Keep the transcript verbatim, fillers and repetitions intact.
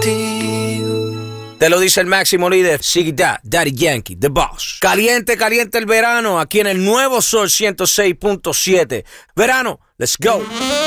contigo. Te lo dice el máximo líder, Ziggy Dad, Daddy Yankee, The Boss. Caliente, caliente el verano, aquí en el nuevo Sol ciento seis punto siete. Verano, let's go.